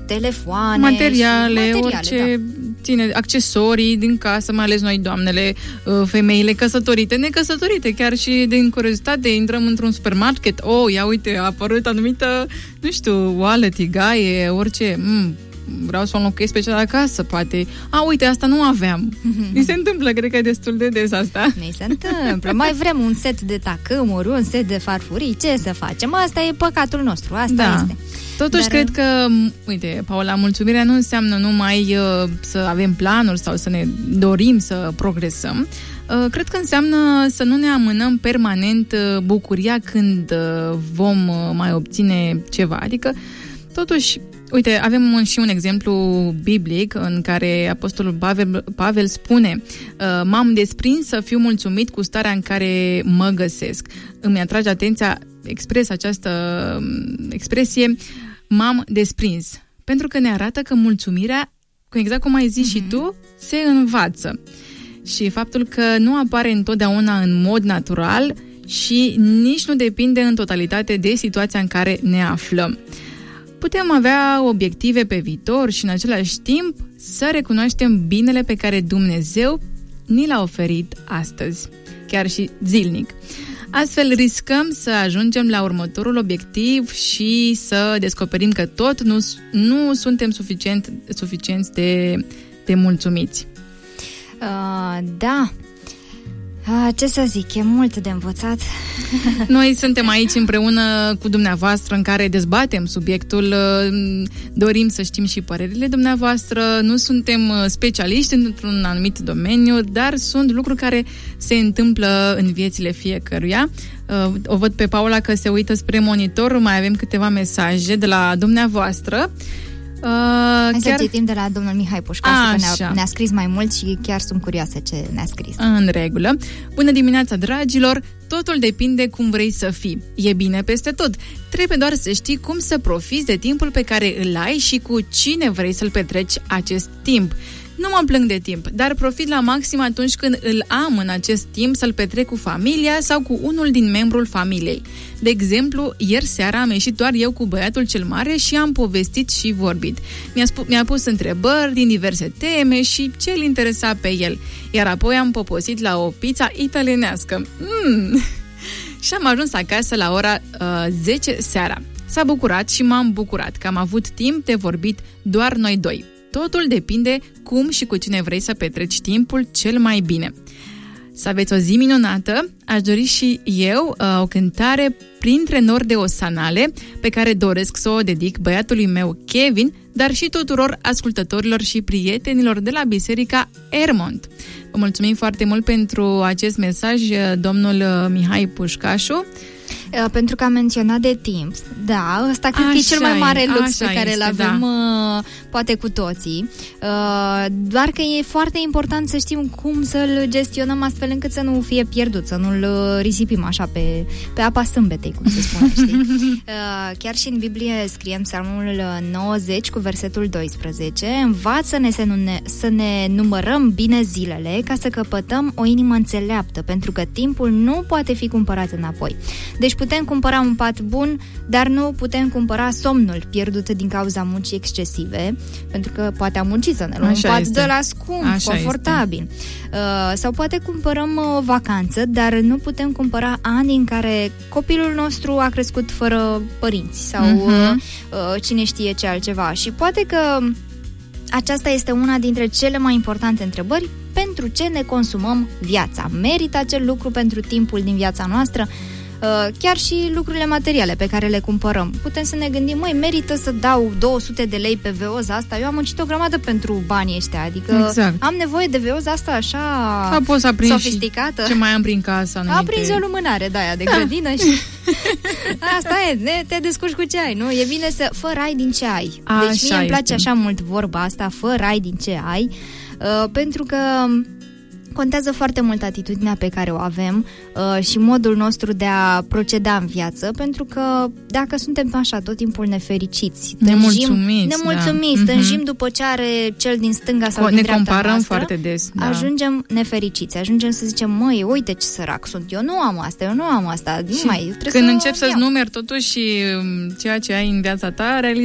telefoane, materiale, orice ține, accesorii din casă, mai ales noi doamnele, femeile căsătorite, necăsătorite, chiar și din curiozitate intrăm într-un supermarket, ia uite, a apărut anumită, nu știu, oală, tigaie, orice, vreau să o înlocuiesc pe cea de acasă, poate. Uite, asta nu aveam. Mi se întâmplă, cred că e destul de des asta. Mi se întâmplă. Mai vrem un set de tacâmuri, un set de farfurii, ce să facem? Asta e păcatul nostru, asta este. Totuși, cred că, uite, Paula, mulțumirea nu înseamnă numai să avem planuri sau să ne dorim să progresăm. Cred că înseamnă să nu ne amânăm permanent bucuria când vom mai obține ceva. Adică, totuși, uite, avem și un exemplu biblic în care apostolul Pavel spune: m-am desprins să fiu mulțumit cu starea în care mă găsesc. Îmi atrage atenția această expresie, m-am desprins, pentru că ne arată că mulțumirea, exact cum ai zis și tu, se învață. Și faptul că nu apare întotdeauna în mod natural și nici nu depinde în totalitate de situația în care ne aflăm. Putem avea obiective pe viitor și în același timp să recunoaștem binele pe care Dumnezeu ni l-a oferit astăzi, chiar și zilnic. Astfel riscăm să ajungem la următorul obiectiv și să descoperim că tot nu suntem suficienți de mulțumiți. Da. Ce să zic, e mult de învățat. Noi suntem aici împreună cu dumneavoastră în care dezbatem subiectul, dorim să știm și părerile dumneavoastră, nu suntem specialiști într-un anumit domeniu, dar sunt lucruri care se întâmplă în viețile fiecăruia. O văd pe Paula că se uită spre monitor, mai avem câteva mesaje de la dumneavoastră. Hai să citim de la domnul Mihai Pușcașu, că ne-a scris mai mult și chiar sunt curioasă ce ne-a scris. În regulă. Bună dimineața, dragilor! Totul depinde cum vrei să fii. E bine peste tot. Trebuie doar să știi cum să profiți de timpul pe care îl ai și cu cine vrei să-l petreci acest timp. Nu mă plâng de timp, dar profit la maxim atunci când îl am în acest timp să-l petrec cu familia sau cu unul din membrul familiei. De exemplu, ieri seara am ieșit doar eu cu băiatul cel mare și am povestit și vorbit. Mi-a pus întrebări din diverse teme și ce îl interesa pe el. Iar apoi am poposit la o pizza italienească. Și am ajuns acasă la ora 10 seara. S-a bucurat și m-am bucurat că am avut timp de vorbit doar noi doi. Totul depinde cum și cu cine vrei să petreci timpul cel mai bine. Să aveți o zi minunată. Aș dori și eu o cântare Printre nori de osanale, pe care doresc să o dedic băiatului meu Kevin, dar și tuturor ascultătorilor și prietenilor de la Biserica Ermont. Vă mulțumim foarte mult pentru acest mesaj, domnul Mihai Pușcașu. Pentru că am menționat de timp. Da, ăsta cred că e cel mai mare lux pe care îl avem, poate cu toții. Doar că e foarte important să știm cum să-l gestionăm astfel încât să nu fie pierdut, să nu-l risipim așa pe apa sâmbetei, cum se spune, știi? Chiar și în Biblie scrie în Psalmul 90 cu versetul 12: învață-ne să ne numărăm bine zilele ca să căpătăm o inimă înțeleaptă, pentru că timpul nu poate fi cumpărat înapoi. Deci putem cumpăra un pat bun, dar nu putem cumpăra somnul pierdut din cauza muncii excesive, pentru că poate am muncit să ne luăm un pat de la scump, confortabil. Sau poate cumpărăm o vacanță, dar nu putem cumpăra ani în care copilul nostru a crescut fără părinți sau cine știe ce altceva. Și poate că aceasta este una dintre cele mai importante întrebări: pentru ce ne consumăm viața? Merită acel lucru pentru timpul din viața noastră? Chiar și lucrurile materiale pe care le cumpărăm. Putem să ne gândim, merită să dau 200 de lei pe veoza asta? Eu am muncit o grămadă pentru banii ăștia, adică am nevoie de veoza asta așa sofisticată. Ce mai am prin casă? Am prins o lumânare de aia de grădină și asta e, te descurci cu ce ai, nu? E bine să fă rai din ce ai. Deci mie îmi place așa mult vorba asta, fă rai din ce ai, pentru că contează foarte mult atitudinea pe care o avem și modul nostru de a proceda în viață, pentru că dacă suntem așa tot timpul nefericiți, nemulțumiți, tânjim după ce are cel din stânga sau din dreapta noastră, ne comparăm foarte des, ajungem nefericiți, ajungem să zicem, uite ce sărac sunt, eu nu am asta, când începi să-ți numeri totuși ceea ce ai în viața ta,